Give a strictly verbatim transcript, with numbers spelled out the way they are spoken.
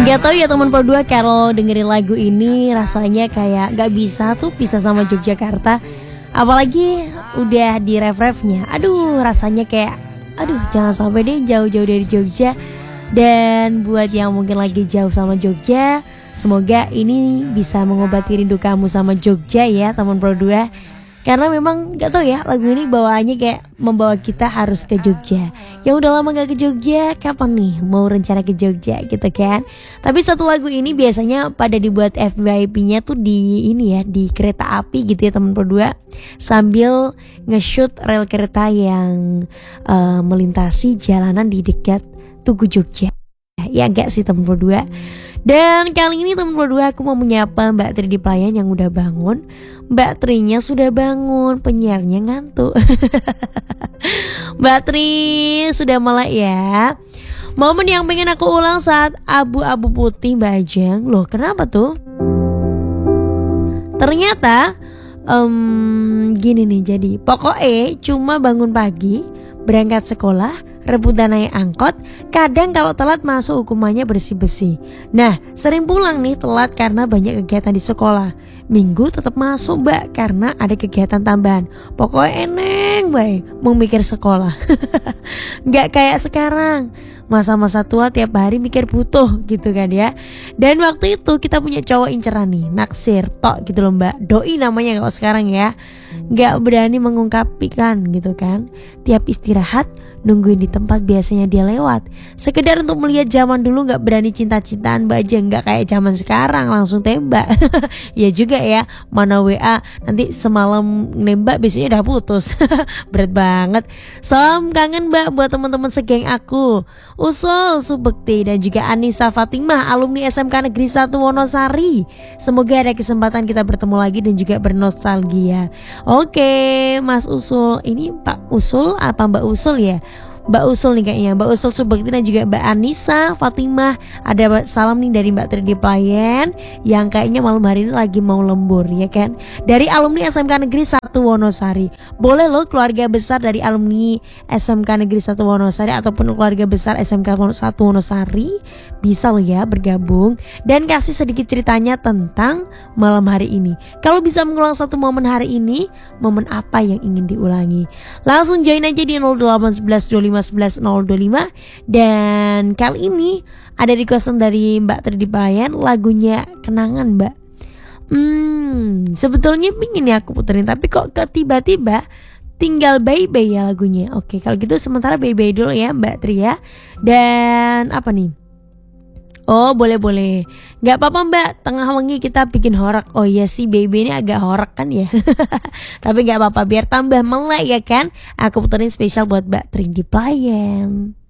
Gak tau ya teman Pro dua, kalau dengerin lagu ini rasanya kayak gak bisa tuh pisah sama Yogyakarta. Apalagi udah di ref-refnya, aduh rasanya kayak aduh jangan sampai deh jauh-jauh dari Jogja. Dan buat yang mungkin lagi jauh sama Jogja, semoga ini bisa mengobati rindu kamu sama Jogja ya teman Pro dua. Karena memang gak tau ya, lagu ini bawaannya kayak membawa kita harus ke Jogja. Yang udah lama gak ke Jogja, kapan nih mau rencana ke Jogja gitu kan. Tapi satu lagu ini biasanya pada dibuat F Y P-nya tuh di ini ya, di kereta api gitu ya teman Pro dua, sambil nge-shoot rel kereta yang uh, melintasi jalanan di dekat Tugu Jogja. Ya enggak sih teman Pro dua. Dan kali ini teman Pro dua aku mau menyapa Mbak Tri di pelayan yang udah bangun. Mbak Trinya sudah bangun, penyiarnya ngantuk. Mbak Tri sudah melek ya. Momen yang pengen aku ulang saat abu-abu putih Mbak Ajeng. Loh kenapa tuh? Ternyata um, gini nih, jadi pokoknya cuma bangun pagi, berangkat sekolah, rebutan naik angkot, kadang kalau telat masuk hukumannya bersih-bersih. Nah, sering pulang nih telat karena banyak kegiatan di sekolah. Minggu tetap masuk mbak karena ada kegiatan tambahan. Pokoknya eneng baik mau mikir sekolah. Gak kayak sekarang, masa-masa tua tiap hari mikir butuh gitu kan ya. Dan waktu itu kita punya cowok inceran nih, naksir tok gitu loh mbak. Doi namanya kalau sekarang ya. Gak berani mengungkapkan gitu kan. Tiap istirahat nungguin di tempat biasanya dia lewat, sekedar untuk melihat. Zaman dulu gak berani cinta-cintaan mbak aja, gak kayak zaman sekarang langsung tembak. Ya juga ya, mana W A nanti semalam nembak biasanya udah putus. Berat banget. Salam kangen mbak buat teman-teman segeng aku, Usul Subekti dan juga Anissa Fatimah, alumni S M K Negeri satu Wonosari. Semoga ada kesempatan kita bertemu lagi dan juga bernostalgia. Oke Mas Usul, ini Pak Usul apa Mbak Usul ya? Mbak Usul nih kayaknya, Mbak Usul Subekti dan juga Mbak Anissa Fatimah. Ada salam nih dari Mbak Tri di Pelayan yang kayaknya malam hari ini lagi mau lembur ya kan. Dari alumni S M K Negeri satu Wonosari. Boleh loh keluarga besar dari alumni S M K Negeri satu Wonosari ataupun keluarga besar S M K satu Wonosari bisa loh ya bergabung dan kasih sedikit ceritanya tentang malam hari ini. Kalau bisa mengulang satu momen hari ini, momen apa yang ingin diulangi? Langsung join aja di nol delapan satu satu dua lima satu satu nol dua lima. Dan kali ini ada requestan dari Mbak Tri di Pelayan, lagunya Kenangan Mbak. Hmm, sebetulnya pingin ya aku puterin, tapi kok tiba-tiba tinggal bye-bye ya lagunya. Oke, kalau gitu sementara bye-bye dulu ya Mbak Tri ya. Dan apa nih? Oh boleh-boleh, gak apa-apa mbak, tengah wengi kita bikin horor. Oh iya sih, baby ini agak horor kan ya. Tapi gak apa-apa, biar tambah melek ya kan. Aku puterin spesial buat Mbak Tri di Pelayan.